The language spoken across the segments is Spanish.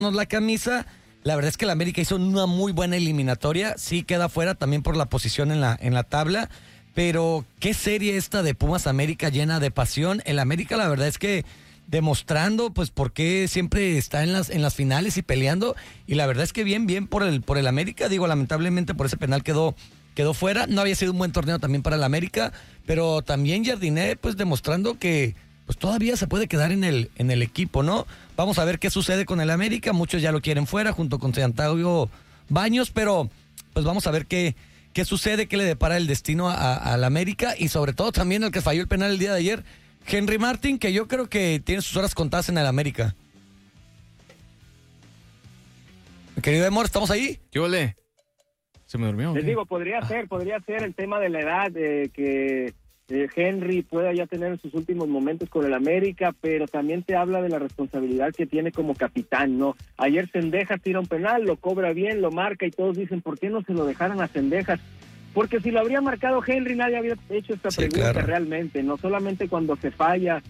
la camisa. La verdad es que el América hizo una muy buena eliminatoria. Sí queda fuera también por la posición en la tabla. Pero qué serie esta de Pumas América, llena de pasión. El América, la verdad es que demostrando pues por qué siempre está en las finales y peleando. Y la verdad es que bien por el América. Digo, lamentablemente por ese penal quedó fuera. No había sido un buen torneo también para el América. Pero también Jardiné pues demostrando que pues todavía se puede quedar en el equipo, ¿no? Vamos a ver qué sucede con el América. Muchos ya lo quieren fuera junto con Santiago Baños, pero pues vamos a ver qué sucede, qué le depara el destino al América y sobre todo también al que falló el penal el día de ayer, Henry Martin, que yo creo que tiene sus horas contadas en el América. Mi querido Emor, ¿estamos ahí? ¿Qué ole? ¿Se me durmió? Les digo, podría ser el tema de la edad, que Henry pueda ya tener sus últimos momentos con el América, pero también te habla de la responsabilidad que tiene como capitán, ¿no? Ayer Cendejas tira un penal, lo cobra bien, lo marca y todos dicen, ¿por qué no se lo dejaron a Cendejas? Porque si lo habría marcado Henry, nadie había hecho esta pregunta, claro. Realmente, no solamente cuando se falla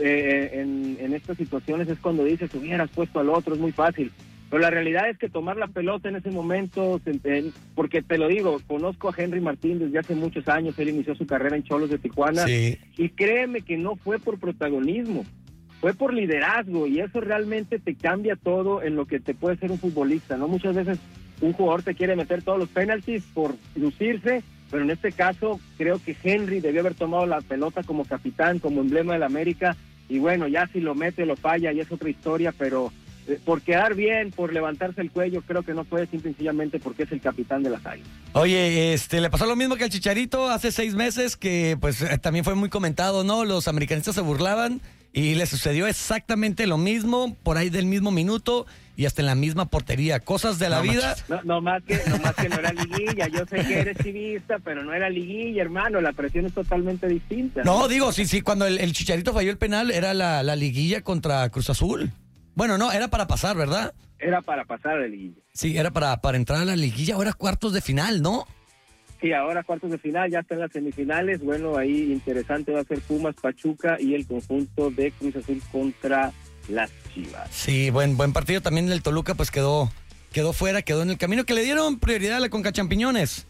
en estas situaciones es cuando dices, hubieras puesto al otro, es muy fácil. Pero la realidad es que tomar la pelota en ese momento, porque te lo digo, conozco a Henry Martín desde hace muchos años, él inició su carrera en Xolos de Tijuana, sí. Y créeme que no fue por protagonismo, fue por liderazgo, y eso realmente te cambia todo en lo que te puede ser un futbolista, ¿no? Muchas veces un jugador te quiere meter todos los penaltis por lucirse, pero en este caso creo que Henry debió haber tomado la pelota como capitán, como emblema del América, y bueno, ya si lo mete o lo falla, ya es otra historia, pero por quedar bien, por levantarse el cuello, creo que no fue simple y sencillamente porque es el capitán de las Águilas. Oye, le pasó lo mismo que al Chicharito hace 6 meses, que pues también fue muy comentado, ¿no? Los americanistas se burlaban y le sucedió exactamente lo mismo, por ahí del mismo minuto y hasta en la misma portería. Cosas de la vida. No más que no era liguilla. Yo sé que eres chivista, pero no era liguilla, hermano. La presión es totalmente distinta. No, digo, sí, cuando el Chicharito falló el penal era la liguilla contra Cruz Azul. Bueno, no, era para pasar, ¿verdad? Era para pasar a la liguilla. Sí, era para entrar a la liguilla, ahora cuartos de final, ¿no? Sí, ahora cuartos de final, ya están las semifinales. Bueno, ahí interesante va a ser Pumas, Pachuca y el conjunto de Cruz Azul contra las Chivas. Sí, buen partido. También el Toluca pues quedó fuera, quedó en el camino, que le dieron prioridad a la Conca Champiñones.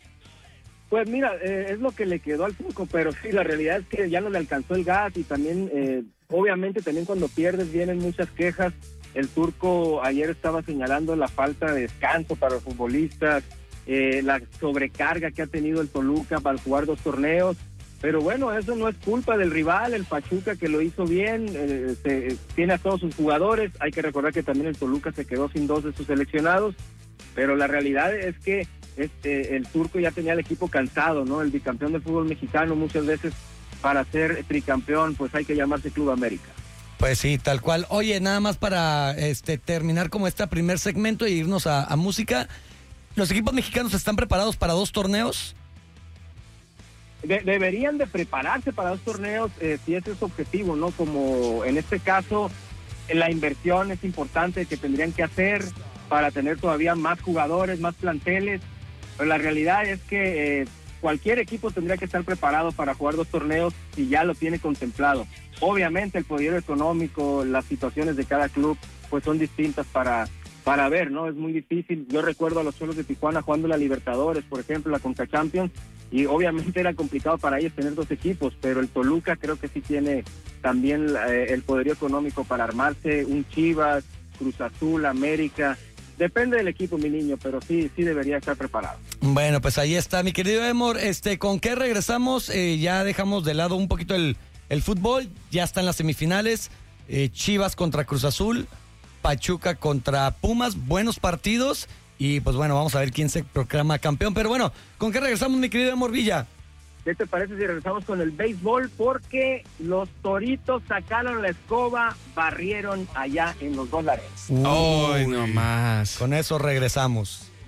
Pues mira, es lo que le quedó al Turco, pero sí, la realidad es que ya no le alcanzó el gas y también, obviamente también cuando pierdes vienen muchas quejas. El Turco ayer estaba señalando la falta de descanso para los futbolistas, la sobrecarga que ha tenido el Toluca para jugar 2 torneos, pero bueno, eso no es culpa del rival, el Pachuca, que lo hizo bien, tiene a todos sus jugadores. Hay que recordar que también el Toluca se quedó sin 2 de sus seleccionados, pero la realidad es que el Turco ya tenía el equipo cansado, ¿no? El bicampeón del fútbol mexicano, muchas veces para ser tricampeón pues hay que llamarse Club América. Pues sí, tal cual. Oye, nada más para terminar como este primer segmento e irnos a música. ¿Los equipos mexicanos están preparados para 2 torneos? Deberían de prepararse para 2 torneos, si ese es su objetivo, ¿no? Como en este caso, la inversión es importante que tendrían que hacer para tener todavía más jugadores, más planteles. Pero la realidad es que cualquier equipo tendría que estar preparado para jugar 2 torneos si ya lo tiene contemplado. Obviamente el poder económico, las situaciones de cada club pues son distintas para ver, ¿no? Es muy difícil. Yo recuerdo a los Xolos de Tijuana jugando la Libertadores, por ejemplo, la Conca Champions, y obviamente era complicado para ellos tener 2 equipos, pero el Toluca creo que sí tiene también el poderío económico para armarse un Chivas, Cruz Azul, América. Depende del equipo, mi niño, pero sí debería estar preparado. Bueno, pues ahí está, mi querido Emor. ¿Con qué regresamos? Ya dejamos de lado un poquito el fútbol. Ya están las semifinales. Chivas contra Cruz Azul, Pachuca contra Pumas. Buenos partidos. Y pues bueno, vamos a ver quién se proclama campeón. Pero bueno, ¿con qué regresamos, mi querido Emor Villa? ¿Qué te parece si regresamos con el béisbol? Porque los Toritos sacaron la escoba, barrieron allá en los Dólares. Uy, no más. Con eso regresamos.